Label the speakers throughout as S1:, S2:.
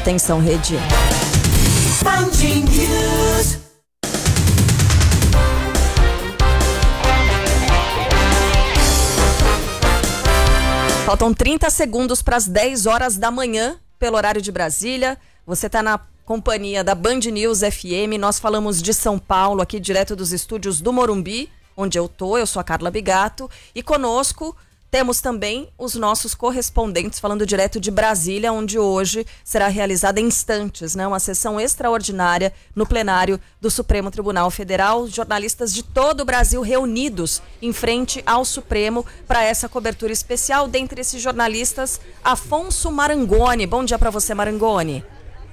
S1: Atenção, rede. Faltam 30 segundos para as 10 horas da manhã, pelo horário de Brasília. Você está na companhia da Band News FM. Nós falamos de São Paulo, aqui direto dos estúdios do Morumbi, onde eu sou a Carla Bigato. E conosco temos também os nossos correspondentes falando direto de Brasília, onde hoje será realizada em instantes, uma sessão extraordinária no plenário do Supremo Tribunal Federal. Jornalistas de todo o Brasil reunidos em frente ao Supremo para essa cobertura especial. Dentre esses jornalistas, Afonso Marangoni. Bom dia para você, Marangoni.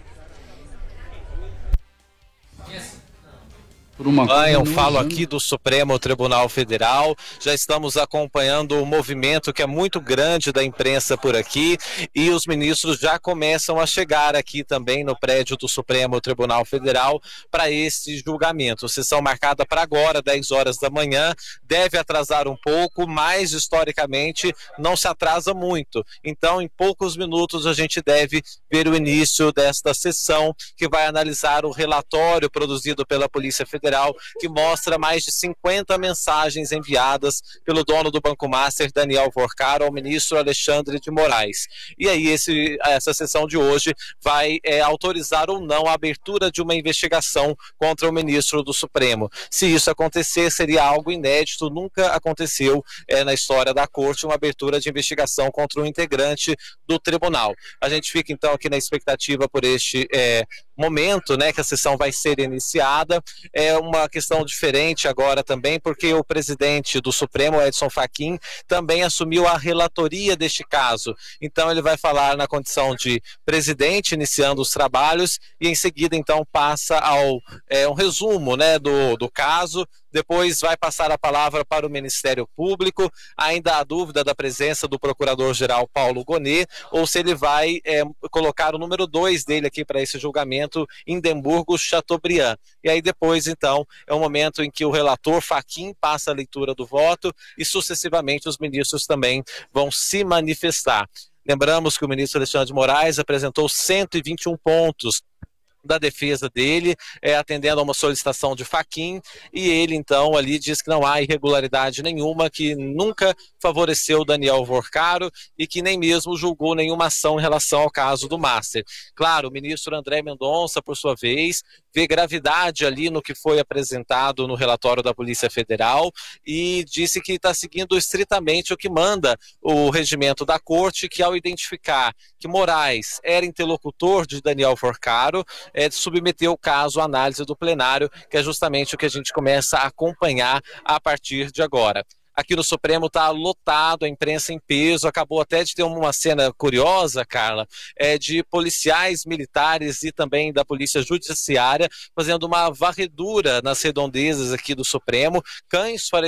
S2: Eu falo aqui do Supremo Tribunal Federal, já estamos acompanhando o movimento que é muito grande da imprensa por aqui e os ministros já começam a chegar aqui também no prédio do Supremo Tribunal Federal para esse julgamento. Sessão marcada para agora, 10 horas da manhã, deve atrasar um pouco, mas historicamente não se atrasa muito. Então, em poucos minutos a gente deve ver o início desta sessão que vai analisar o relatório produzido pela Polícia Federal, que mostra mais de 50 mensagens enviadas pelo dono do Banco Master, Daniel Vorcaro, ao ministro Alexandre de Moraes. E aí essa sessão de hoje vai autorizar ou não a abertura de uma investigação contra o ministro do Supremo. Se isso acontecer, seria algo inédito, nunca aconteceu na história da Corte uma abertura de investigação contra um integrante do tribunal. A gente fica então aqui na expectativa por este momento, que a sessão vai ser iniciada. É uma questão diferente agora também, porque o presidente do Supremo, Edson Fachin, também assumiu a relatoria deste caso. Então ele vai falar na condição de presidente, iniciando os trabalhos, e em seguida então passa ao um resumo do caso. Depois vai passar a palavra para o Ministério Público. Ainda há dúvida da presença do Procurador-Geral Paulo Gonet, ou se ele vai colocar o número 2 dele aqui para esse julgamento, Indemburgo Chateaubriand. E aí depois, então, é o momento em que o relator Fachin passa a leitura do voto e sucessivamente os ministros também vão se manifestar. Lembramos que o ministro Alexandre de Moraes apresentou 121 pontos da defesa dele, atendendo a uma solicitação de Fachin, e ele então ali diz que não há irregularidade nenhuma, que nunca favoreceu Daniel Vorcaro e que nem mesmo julgou nenhuma ação em relação ao caso do Master. Claro, o ministro André Mendonça, por sua vez, vê gravidade ali no que foi apresentado no relatório da Polícia Federal e disse que está seguindo estritamente o que manda o regimento da Corte, que ao identificar que Moraes era interlocutor de Daniel Vorcaro, submeteu o caso à análise do plenário, que é justamente o que a gente começa a acompanhar a partir de agora. Aqui no Supremo está lotado, a imprensa em peso, acabou até de ter uma cena curiosa, Carla, de policiais militares e também da Polícia Judiciária fazendo uma varredura nas redondezas aqui do Supremo, cães